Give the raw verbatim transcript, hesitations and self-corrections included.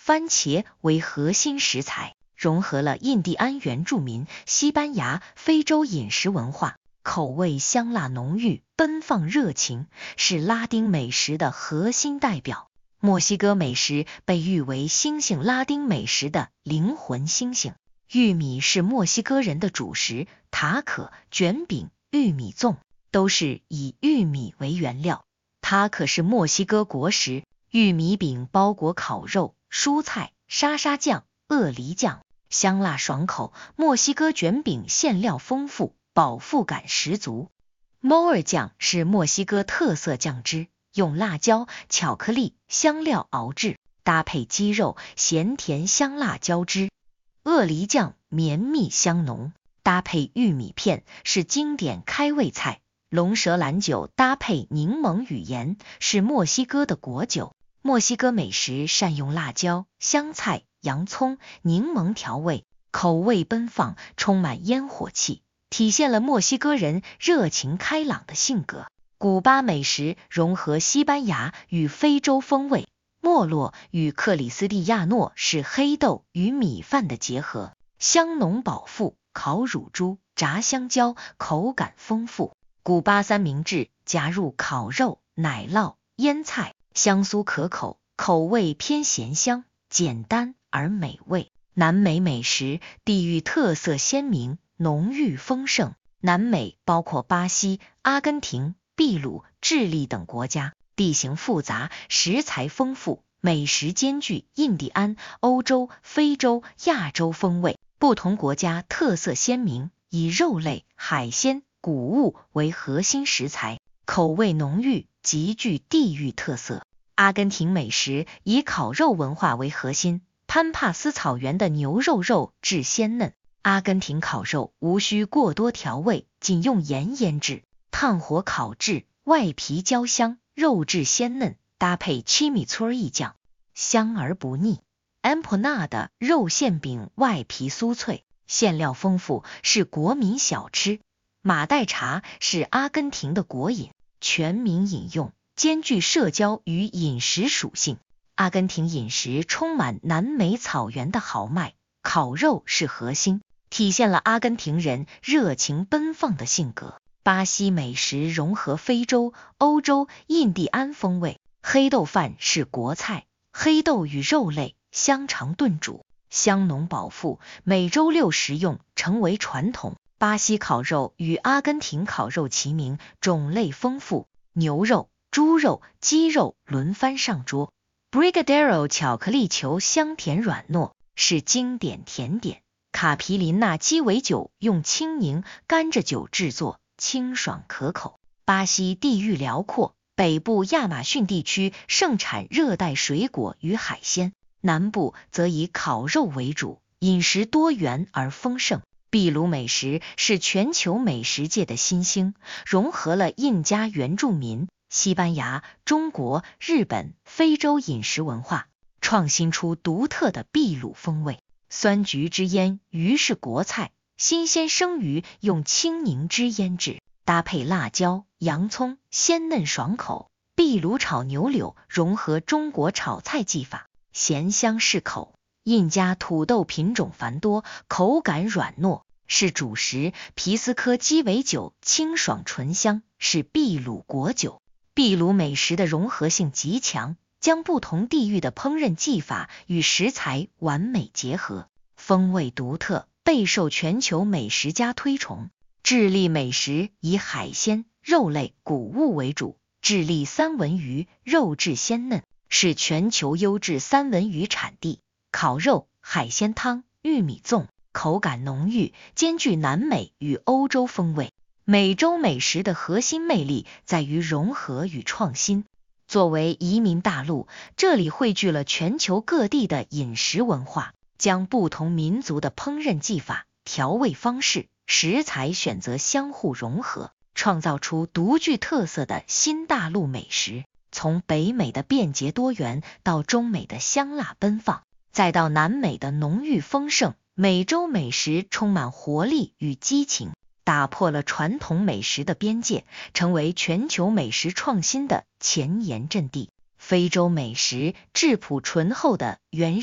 番茄为核心食材，融合了印第安原住民、西班牙、非洲饮食文化，口味香辣浓郁，奔放热情，是拉丁美食的核心代表。墨西哥美食被誉为新兴拉丁美食的灵魂星星。玉米是墨西哥人的主食，塔可、卷饼、玉米粽都是以玉米为原料。塔可是墨西哥国食，玉米饼包裹烤肉、蔬菜、沙沙酱、鳄梨酱，香辣爽口。墨西哥卷饼馅料丰富，饱腹感十足。摩尔酱是墨西哥特色酱汁，用辣椒、巧克力、香料熬制，搭配鸡肉，咸甜香辣交织。鳄梨酱绵密香浓，搭配玉米片是经典开胃菜。龙舌兰酒搭配柠檬与盐是墨西哥的国酒。墨西哥美食善用辣椒、香菜、洋葱、柠檬调味，口味奔放，充满烟火气，体现了墨西哥人热情开朗的性格。古巴美食融合西班牙与非洲风味，没落与克里斯蒂亚诺是黑豆与米饭的结合，香浓饱腹，烤乳猪、炸香蕉，口感丰富。古巴三明治加入烤肉、奶酪、腌菜，香酥可口，口味偏咸香，简单而美味。南美美食地域特色鲜明，浓郁丰盛。南美包括巴西、阿根廷、秘鲁、智利等国家，地形复杂，食材丰富，美食兼具印第安、欧洲、非洲、亚洲风味。不同国家特色鲜明，以肉类、海鲜、谷物为核心食材，口味浓郁，极具地域特色。阿根廷美食以烤肉文化为核心，潘帕斯草原的牛肉肉质鲜嫩。阿根廷烤肉无需过多调味，仅用盐腌制，炭火烤制，外皮焦香，肉质鲜嫩，搭配 chimichurri 酱，香而不腻。empanada 肉馅饼外皮酥脆，馅料丰富，是国民小吃。马黛茶是阿根廷的国饮，全民饮用，兼具社交与饮食属性。阿根廷饮食充满南美草原的豪迈，烤肉是核心，体现了阿根廷人热情奔放的性格。巴西美食融合非洲、欧洲、印第安风味，黑豆饭是国菜，黑豆与肉类香肠炖煮，香浓饱腹，每周六食用，成为传统。巴西烤肉与阿根廷烤肉齐名，种类丰富，牛肉、猪肉、鸡肉轮番上桌。Brigadeiro 巧克力球香甜软糯，是经典甜点。卡皮林纳鸡尾酒用青柠、甘蔗酒制作，清爽可口。巴西地域辽阔，北部亚马逊地区盛产热带水果与海鲜，南部则以烤肉为主，饮食多元而丰盛。秘鲁美食是全球美食界的新星，融合了印加原住民、西班牙、中国、日本、非洲饮食文化，创新出独特的秘鲁风味。酸橘汁腌鱼是国菜，新鲜生鱼用青柠汁腌制，搭配辣椒、洋葱，鲜嫩爽口。秘鲁炒牛柳融合中国炒菜技法，咸香适口。印加土豆品种繁多，口感软糯，是主食。皮斯科鸡尾酒清爽醇香，是秘鲁国酒。秘鲁美食的融合性极强，将不同地域的烹饪技法与食材完美结合，风味独特，备受全球美食家推崇。智利美食以海鲜、肉类、谷物为主，智利三文鱼肉质鲜嫩，是全球优质三文鱼产地。烤肉、海鲜汤、玉米粽，口感浓郁，兼具南美与欧洲风味。美洲美食的核心魅力在于融合与创新。作为移民大陆，这里汇聚了全球各地的饮食文化，将不同民族的烹饪技法、调味方式、食材选择相互融合，创造出独具特色的新大陆美食。从北美的便捷多元，到中美的香辣奔放，再到南美的浓郁丰盛，美洲美食充满活力与激情，打破了传统美食的边界，成为全球美食创新的前沿阵地。非洲美食质朴醇厚的原